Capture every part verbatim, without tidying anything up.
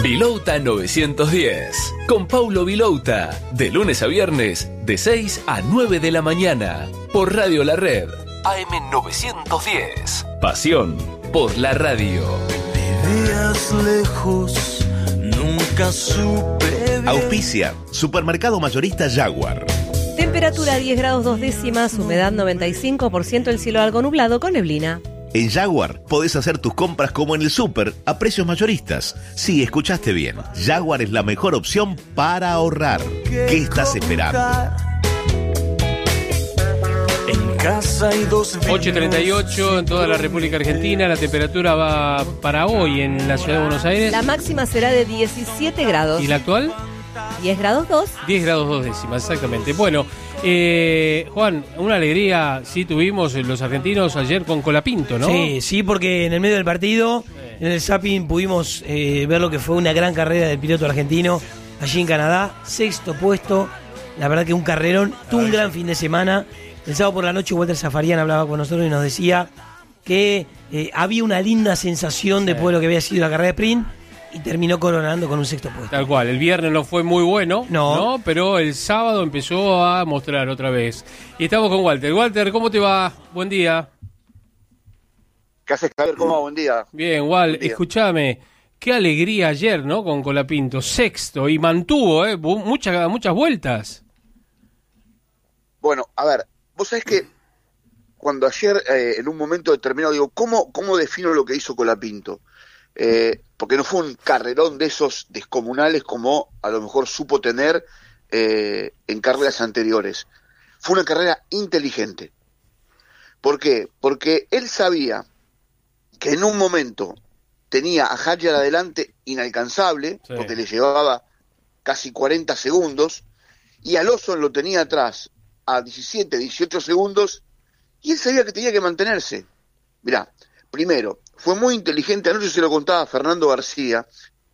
Vilouta novecientos diez, con Paulo Vilouta, de lunes a viernes, de seis a nueve de la mañana, por Radio La Red, A M novecientos diez. Pasión por la radio. Vivías lejos, nunca supe bien. Auspicia, Supermercado Mayorista Jaguar. Temperatura diez grados dos décimas, humedad noventa y cinco por ciento, el cielo algo nublado con neblina. En Jaguar podés hacer tus compras como en el súper, a precios mayoristas. Sí, escuchaste bien. Jaguar es la mejor opción para ahorrar. ¿Qué estás esperando? En casa hay dos ocho y treinta y ocho en toda la República Argentina. La temperatura va para hoy en la ciudad de Buenos Aires. La máxima será de diecisiete grados. ¿Y la actual? diez grados dos. diez grados dos décimas, exactamente. Bueno, eh, Juan, una alegría sí tuvimos los argentinos ayer con Colapinto, ¿no? Sí, sí, porque en el medio del partido, en el zapping, pudimos eh, ver lo que fue una gran carrera del piloto argentino allí en Canadá. Sexto puesto, la verdad que un carrerón, tuvo un gran fin de semana. El sábado por la noche Walter Zafarian hablaba con nosotros y nos decía que eh, había una linda sensación después de lo que había sido la carrera de sprint. Y terminó coronando con un sexto puesto. Tal cual, el viernes no fue muy bueno, no. ¿no? Pero el sábado empezó a mostrar otra vez. Y estamos con Walter. Walter, ¿cómo te va? Buen día. ¿Qué haces, Javier? ¿Cómo va? Buen día. Bien, Wal, día. Escúchame. Qué alegría ayer, ¿no? Con Colapinto, sexto, y mantuvo, ¿eh? Muchas, muchas vueltas. Bueno, a ver, vos sabés que cuando ayer, eh, en un momento determinado, digo, ¿cómo, cómo defino lo que hizo Colapinto? Eh, porque no fue un carrerón de esos descomunales como a lo mejor supo tener eh, en carreras anteriores. Fue una carrera inteligente. ¿Por qué? Porque él sabía que en un momento tenía a Hadjar adelante inalcanzable, sí, porque le llevaba casi cuarenta segundos, y a Lawson lo tenía atrás a diecisiete, dieciocho segundos, y él sabía que tenía que mantenerse. Mirá, primero, fue muy inteligente, anoche se lo contaba Fernando García,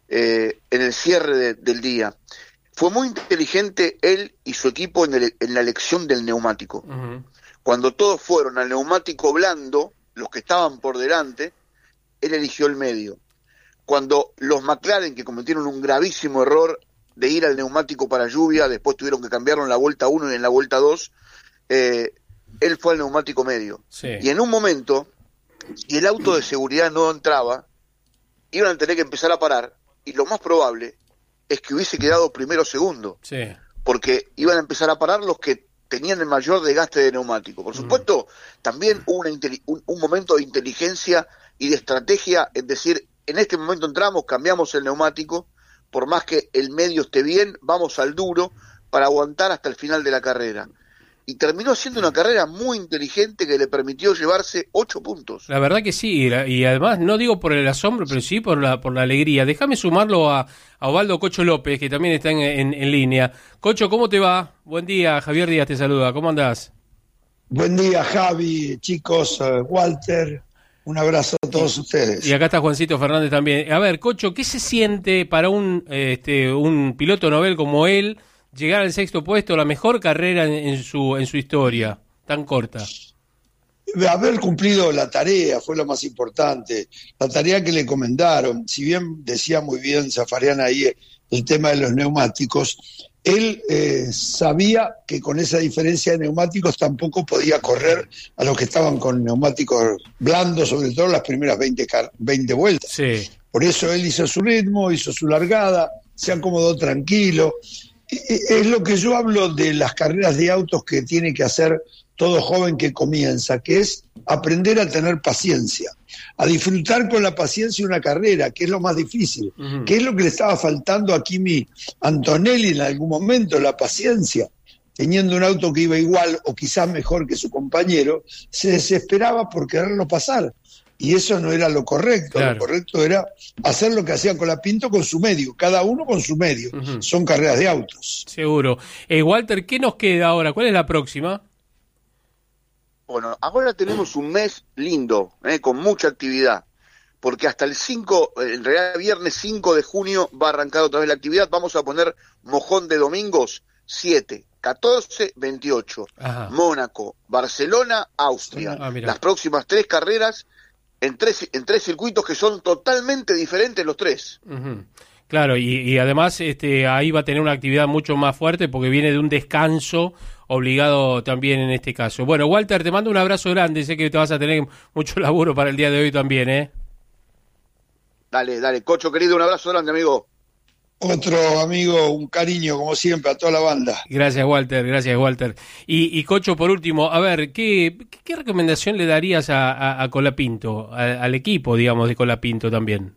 eh, en el cierre de, del día, fue muy inteligente él y su equipo en, el, en la elección del neumático. Uh-huh. Cuando todos fueron al neumático blando, los que estaban por delante, él eligió el medio. Cuando los McLaren, que cometieron un gravísimo error de ir al neumático para lluvia, después tuvieron que cambiarlo en la vuelta uno y en la vuelta dos, eh, él fue al neumático medio. Sí. Y en un momento, y el auto de seguridad no entraba, iban a tener que empezar a parar, y lo más probable es que hubiese quedado primero o segundo, sí, porque iban a empezar a parar los que tenían el mayor desgaste de neumático. Por supuesto, mm. también hubo una un, un momento de inteligencia y de estrategia, es decir, en este momento entramos, cambiamos el neumático, por más que el medio esté bien, vamos al duro para aguantar hasta el final de la carrera. Y terminó siendo una carrera muy inteligente que le permitió llevarse ocho puntos. La verdad que sí, y además no digo por el asombro, pero sí por la por la alegría. Déjame sumarlo a, a Osvaldo Cocho López, que también está en, en, en línea. Cocho, ¿cómo te va? Buen día, Javier Díaz te saluda, ¿cómo andás? Buen día, Javi, chicos, uh, Walter, un abrazo a todos y, ustedes. Y acá está Juancito Fernández también. A ver, Cocho, ¿qué se siente para un, este, un piloto novel como él llegar al sexto puesto, la mejor carrera en, en su en su historia, tan corta? Haber cumplido la tarea fue lo más importante, la tarea que le encomendaron. Si bien decía muy bien Zafarian ahí el tema de los neumáticos, él eh, sabía que con esa diferencia de neumáticos tampoco podía correr a los que estaban con neumáticos blandos, sobre todo las primeras veinte, veinte vueltas. Sí. Por eso él hizo su ritmo, hizo su largada, se acomodó tranquilo. Es lo que yo hablo de las carreras de autos que tiene que hacer todo joven que comienza, que es aprender a tener paciencia, a disfrutar con la paciencia una carrera, que es lo más difícil, uh-huh. que es lo que le estaba faltando a Kimi Antonelli en algún momento, la paciencia. Teniendo un auto que iba igual o quizás mejor que su compañero, se desesperaba por quererlo pasar. Y eso no era lo correcto, claro. Lo correcto era hacer lo que hacían Colapinto con su medio, cada uno con su medio. Uh-huh. Son carreras de autos. Seguro. Eh, Walter, ¿qué nos queda ahora? ¿Cuál es la próxima? Bueno, ahora tenemos un mes lindo, eh, con mucha actividad, porque hasta el cinco, en realidad viernes cinco de junio va a arrancar otra vez la actividad. Vamos a poner mojón de domingos, siete, catorce, veintiocho. Ajá. Mónaco, Barcelona, Austria. Ah, las próximas tres carreras en tres, en tres circuitos que son totalmente diferentes los tres. Uh-huh. Claro, y, y además este, ahí va a tener una actividad mucho más fuerte porque viene de un descanso obligado también en este caso. Bueno, Walter, te mando un abrazo grande, sé que te vas a tener mucho laburo para el día de hoy también, ¿eh? Dale, dale, Cocho querido, un abrazo grande, amigo. Otro amigo, un cariño como siempre a toda la banda. Gracias, Walter, gracias, Walter. Y, y Cocho, por último, a ver, ¿qué, qué recomendación le darías a, a, a Colapinto, a, al equipo, digamos, de Colapinto también?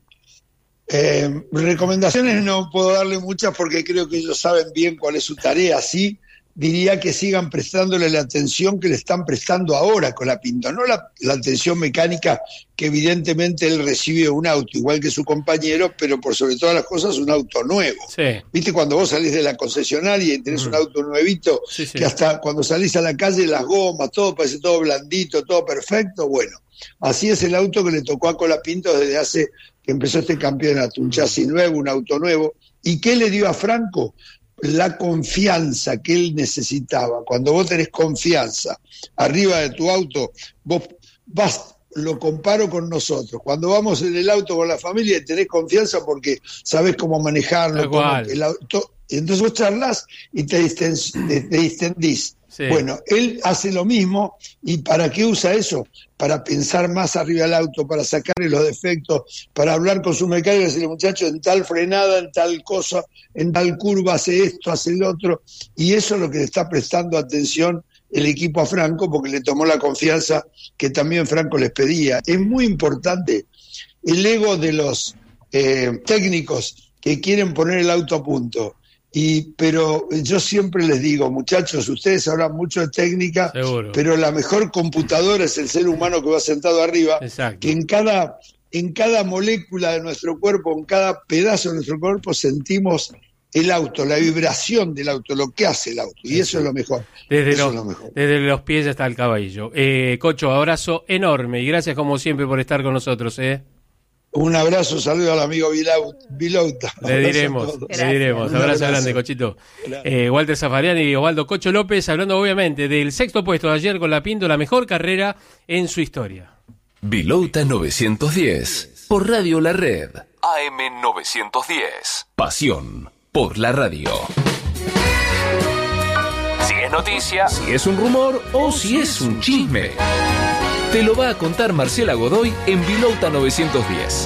Eh, recomendaciones no puedo darle muchas porque creo que ellos saben bien cuál es su tarea, sí. Diría que sigan prestándole la atención que le están prestando ahora con la Pinto, no la, la atención mecánica que evidentemente él recibe un auto, igual que su compañero, pero por sobre todas las cosas un auto nuevo. Sí. ¿Viste cuando vos salís de la concesionaria y tenés mm. un auto nuevito, sí, sí. que hasta cuando salís a la calle las gomas, todo parece todo blandito, todo perfecto? Bueno, así es el auto que le tocó a Colapinto desde hace que empezó este campeonato, un chasis nuevo, un auto nuevo. ¿Y qué le dio a Franco? La confianza que él necesitaba. Cuando vos tenés confianza arriba de tu auto, vos vas, lo comparo con nosotros. Cuando vamos en el auto con la familia y tenés confianza porque sabés cómo manejarlo, cómo el auto, entonces vos charlás y te, distens, te, te distendís. Sí. Bueno, él hace lo mismo. ¿Y para qué usa eso? Para pensar más arriba del auto, para sacarle los defectos, para hablar con su mecánico y decirle, muchacho, en tal frenada, en tal cosa, en tal curva hace esto, hace el otro. Y eso es lo que le está prestando atención el equipo a Franco, porque le tomó la confianza que también Franco les pedía. Es muy importante el ego de los eh, técnicos que quieren poner el auto a punto. Y, pero yo siempre les digo, muchachos, ustedes hablan mucho de técnica, seguro, pero la mejor computadora es el ser humano que va sentado arriba. Exacto. Que en cada, en cada molécula de nuestro cuerpo, en cada pedazo de nuestro cuerpo sentimos el auto, la vibración del auto, lo que hace el auto, y eso, eso es lo mejor. Desde, eso los, es lo mejor. Desde los pies hasta el caballo. Eh, Cocho, abrazo enorme y gracias como siempre por estar con nosotros, ¿eh? Un abrazo, saludo al amigo Vilouta. Le diremos, le diremos. Abrazo, abrazo grande, Cochito. Eh, Walter Zafariani y Osvaldo Cocho López, hablando obviamente del sexto puesto de ayer con la Pinto, la mejor carrera en su historia. Vilouta novecientos diez, por Radio La Red. A M novecientos diez. Pasión por la radio. Si es noticia, si es un rumor o si es un chisme, te lo va a contar Marcela Godoy en Vilouta novecientos diez.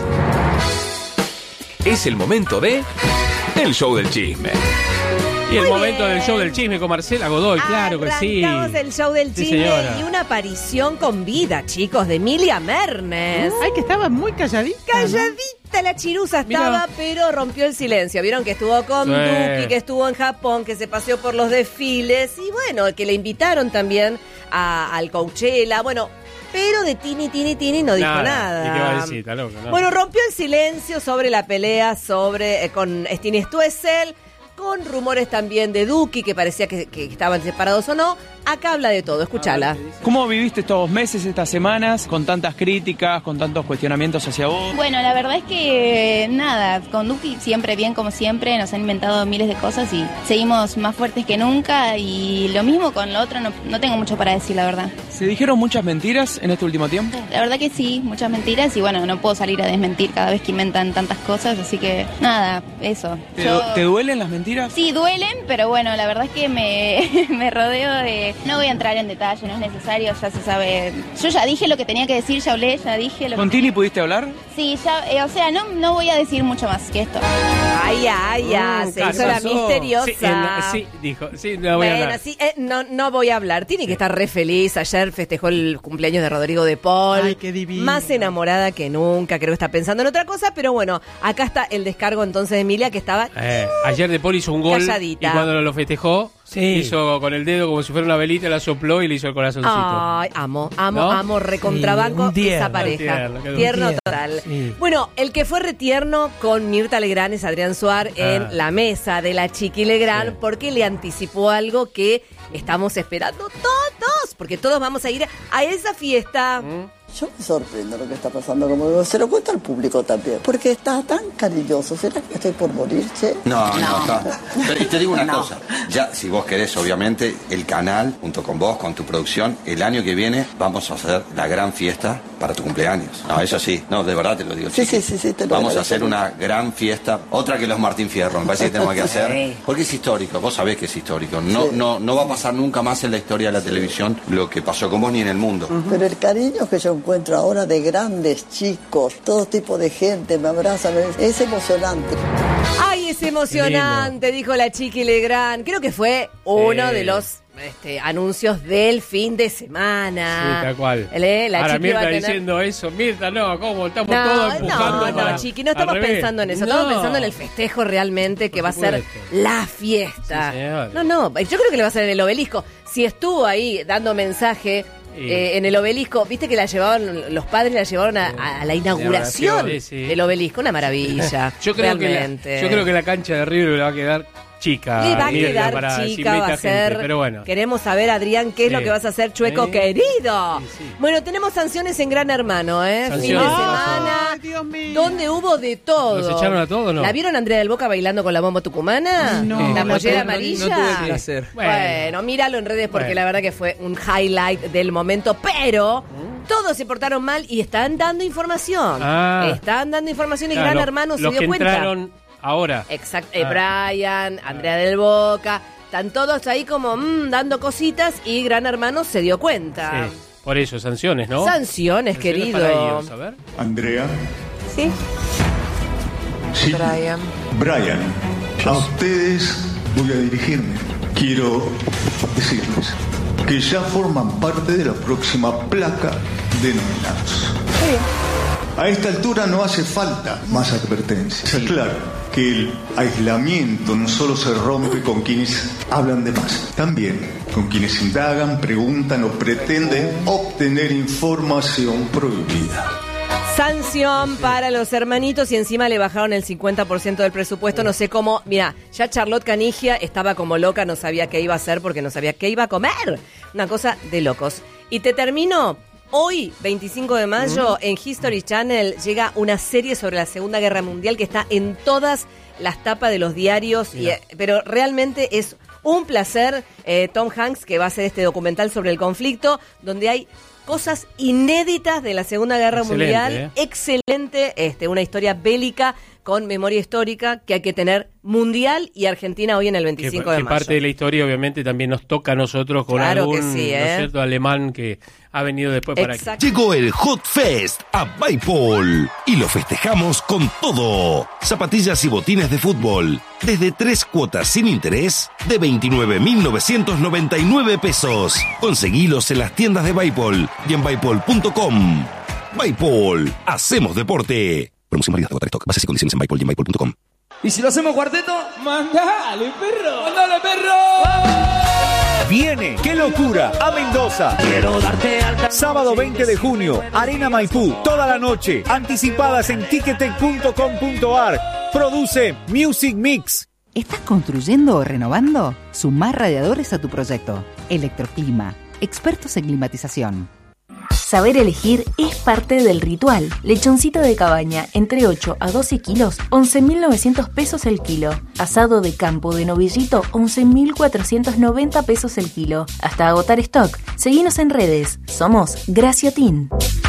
Es el momento de El Show del Chisme. Y el Muy momento bien. del show del chisme con Marcela Godoy, claro que sí. Arrancamos el show del Sí, chisme señora. y una aparición con vida, chicos, de Emilia Mernes. Ay, que estaba muy calladita. Calladita la chirusa estaba, Mirá. pero rompió el silencio. Vieron que estuvo con Sí. Duki, que estuvo en Japón, que se paseó por los desfiles y bueno, que le invitaron también a, al Coachella. Bueno, pero de Tini, Tini, Tini no dijo nada. ¿Y qué va a decir? Está loco, ¿no? Bueno, rompió el silencio sobre la pelea sobre eh, con Stine Stoessel, con rumores también de Duki, que parecía que, que estaban separados o no. Acá habla de todo, escúchala. ¿Cómo viviste estos meses, estas semanas, con tantas críticas, con tantos cuestionamientos hacia vos? Bueno, la verdad es que nada, con Duki siempre bien como siempre, nos han inventado miles de cosas y seguimos más fuertes que nunca y lo mismo con lo otro, no, no tengo mucho para decir, la verdad. ¿Se dijeron muchas mentiras en este último tiempo? La verdad que sí, muchas mentiras y bueno, no puedo salir a desmentir cada vez que inventan tantas cosas, así que nada, eso. ¿Te, Yo... ¿te duelen las mentiras? Sí, duelen, pero bueno, la verdad es que me, me rodeo de... No voy a entrar en detalle, no es necesario, ya se sabe. Yo ya dije lo que tenía que decir, ya hablé, ya dije lo ¿Con que... Tini pudiste hablar? Sí, ya, eh, o sea, no, no voy a decir mucho más que esto. Ay, ay, ay, Mm, se hizo la misteriosa. Sí, en- sí, dijo, sí, no voy a Bueno, hablar. sí, eh, no, no voy a hablar. Tiene que estar re feliz. Ayer festejó el cumpleaños de Rodrigo de Paul. Ay, qué divino. Más enamorada que nunca. Creo que está pensando en otra cosa. Pero bueno, acá está el descargo entonces de Emilia, que estaba... Eh, ayer De Paul hizo un gol Calladita. y cuando lo festejó, Sí. hizo con el dedo como si fuera una velita, la sopló y le hizo el corazoncito. Ay, amo, amo, ¿No? amo, recontrabanco Sí, un tierno. esa pareja. Tierno, qué Tierno tierno. total. Sí. Bueno, el que fue retierno con Mirta Legrand es Adrián Suar en Ah. la mesa de la Chiqui Legrand, Sí. porque le anticipó algo que estamos esperando todos, porque todos vamos a ir a esa fiesta. ¿Mm? Yo me sorprendo lo que está pasando, como se lo cuento al público también, porque está tan cariñoso. ¿Será que estoy por morir, che? No, no, No. está. Pero, y te digo una No. cosa, ya si vos querés, obviamente, el canal, junto con vos, con tu producción, el año que viene vamos a hacer la gran fiesta para tu cumpleaños. No, eso sí, no, de verdad te lo digo. Sí, chiqui. sí, sí, sí, te lo Vamos a agradezco hacer mucho. una gran fiesta, otra que los Martín Fierro, me parece que tenemos que hacer, Sí. porque es histórico, vos sabés que es histórico. No, Sí. no, no va a pasar nunca más en la historia de la televisión lo que pasó con vos ni en el mundo. Pero el cariño que yo encuentro ahora de grandes, chicos, todo tipo de gente, me abrazan, es, es emocionante. Ay, es emocionante, dijo la Chiqui Legrand. Creo que fue uno Sí. de los este, anuncios del fin de semana. Sí, tal cual. ¿Eh? La Ahora Chiqui va Mirta a tener... diciendo eso. Mirta, no, ¿cómo? Estamos No, todos empujando no, para- no, Chiqui, no al estamos revés. pensando en eso. Estamos No. pensando en el festejo realmente que Por va a ser supuesto. la fiesta. Sí, señor. no, no, yo creo que le va a ser en el obelisco. Si estuvo ahí dando mensaje Sí. eh, en el obelisco, viste que la llevaban, los padres la llevaron a, a- a la inauguración Sí, sí. del obelisco. Una maravilla. Yo creo, que la, realmente. yo creo que la cancha de River le va a quedar chica. Le va a Mirta, quedar para si chica, va invita a ser. gente, pero bueno. Queremos saber, Adrián, qué es Sí. lo que vas a hacer, Chueco Sí. querido. Sí, sí. Bueno, tenemos sanciones en Gran Hermano, ¿eh? Fin de Sanciones. semana. Donde hubo de todo. ¿Los echaron a todos o no? ¿La vieron Andrea del Boca bailando con la bomba tucumana? No. La No, mollera no, amarilla. no tuve el placer. Bueno, Bueno. míralo en redes porque Bueno. la verdad que fue un highlight del momento, pero todos se portaron mal y están dando información. Ah. Están dando información y Claro, Gran los- Hermano se los dio que cuenta. entraron ahora. Exacto, eh, Ah. Brian, Andrea del Boca, están todos ahí como mm, dando cositas y Gran Hermano se dio cuenta. Sí. Por eso, sanciones, ¿no? Sanciones, querido. para ellos, a ver. Andrea, Sí. sí, Brian. Brian, a ustedes voy a dirigirme. Quiero decirles que ya forman parte de la próxima placa de nominados. A esta altura no hace falta más advertencias. Claro que el aislamiento no solo se rompe con quienes hablan de más, también con quienes indagan, preguntan o pretenden obtener información prohibida. Sanción para los hermanitos y encima le bajaron el cincuenta por ciento del presupuesto. No sé cómo. Mira, ya Charlotte Canigia estaba como loca, no sabía qué iba a hacer porque no sabía qué iba a comer. Una cosa de locos. Y te termino. Hoy, veinticinco de mayo, en History Channel llega una serie sobre la Segunda Guerra Mundial que está en todas las tapas de los diarios. Y, eh, pero realmente es un placer. eh, Tom Hanks, que va a hacer este documental sobre el conflicto, donde hay cosas inéditas de la Segunda Guerra Excelente, Mundial. ¿eh? Excelente, este, una historia bélica con memoria histórica que hay que tener mundial y Argentina hoy en el Que, veinticinco de que mayo. parte de la historia obviamente también nos toca a nosotros con Claro algún que sí, ¿no es ¿eh? cierto? alemán que ha venido después para aquí. Llegó el Hot Fest a Bipol y lo festejamos con todo. Zapatillas y botines de fútbol desde tres cuotas sin interés de veintinueve mil novecientos noventa y nueve pesos. Conseguilos en las tiendas de Bipol y en bipol punto com. Bipol, hacemos deporte. Promoción válida hasta agotar stock. Bases y condiciones en Bipol y en bipol punto com. ¿Y si lo hacemos cuarteto? ¡Mandale, perro! ¡Mandale, perro! Viene, qué locura, a Mendoza. Quiero darte alta. Sábado veinte de junio, Arena Maipú, toda la noche. Anticipadas en ticketek punto com punto ar. Produce Music Mix. ¿Estás construyendo o renovando? Sumá radiadores a tu proyecto. Electroclima, expertos en climatización. Saber elegir es parte del ritual. Lechoncito de cabaña, entre ocho a doce kilos, once mil novecientos pesos el kilo. Asado de campo de novillito, once mil cuatrocientos noventa pesos el kilo. Hasta agotar stock. Seguinos en redes. Somos Graciotin.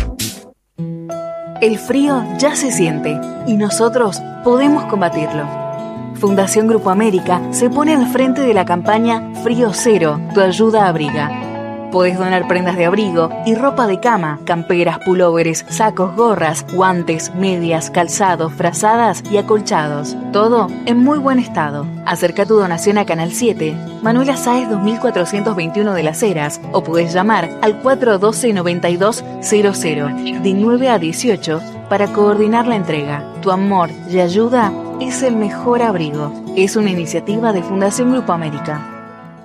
El frío ya se siente y nosotros podemos combatirlo. Fundación Grupo América se pone al frente de la campaña Frío Cero, tu ayuda abriga. Podés donar prendas de abrigo y ropa de cama, camperas, pulóveres, sacos, gorras, guantes, medias, calzados, frazadas y acolchados. Todo en muy buen estado. Acerca tu donación a Canal siete, Manuela Sáez dos mil cuatrocientos veintiuno de Las Heras, o podés llamar al cuatro uno dos, noventa y dos cero cero de nueve a dieciocho para coordinar la entrega. Tu amor y ayuda es el mejor abrigo. Es una iniciativa de Fundación Grupo América.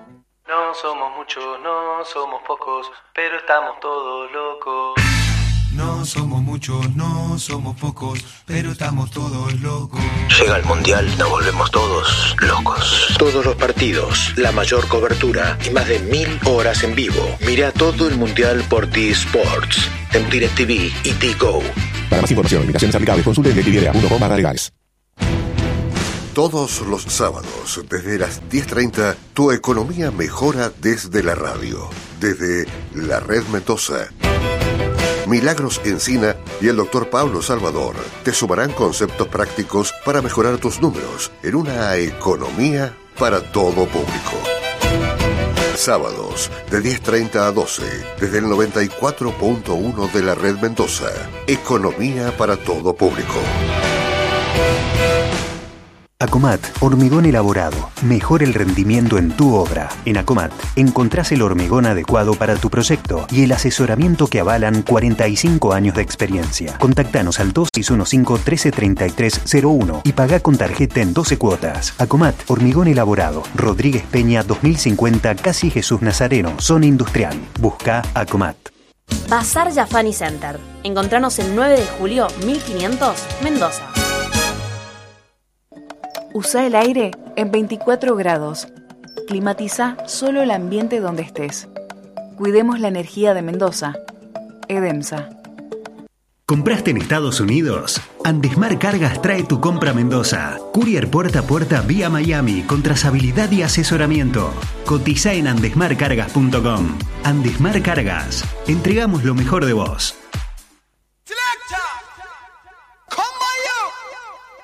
No somos muchos, no somos pocos, pero estamos todos locos. No somos muchos, no somos pocos, pero estamos todos locos. Llega el Mundial, nos volvemos todos locos. Todos los partidos, la mayor cobertura y más de mil horas en vivo. Mira todo el Mundial por T-Sports, en DirecTV y T-Go. Para más información, limitaciones aplicables, consulte en directv punto com barra legales. Todos los sábados, desde las diez treinta, tu economía mejora desde la radio, desde la Red Mendoza. Milagros Encina y el doctor Pablo Salvador te sumarán conceptos prácticos para mejorar tus números en una economía para todo público. Sábados, de diez treinta a doce, desde el noventa y cuatro punto uno de la Red Mendoza. Economía para todo público. Acomat, hormigón elaborado. Mejora el rendimiento en tu obra. En Acomat encontrás el hormigón adecuado para tu proyecto y el asesoramiento que avalan cuarenta y cinco años de experiencia. Contactanos al dos seis uno cinco, uno tres tres tres cero uno y pagá con tarjeta en doce cuotas. Acomat, hormigón elaborado. Rodríguez Peña dos mil cincuenta, Casi Jesús Nazareno, zona industrial. Busca Acomat. Bazar Jafani Center. Encontranos el nueve de julio mil quinientos, Mendoza. Usa el aire en veinticuatro grados. Climatiza solo el ambiente donde estés. Cuidemos la energía de Mendoza. Edemsa. ¿Compraste en Estados Unidos? Andesmar Cargas trae tu compra a Mendoza. Courier puerta a puerta vía Miami con trazabilidad y asesoramiento. Cotiza en andesmar cargas punto com. Andesmar Cargas. Entregamos lo mejor de vos.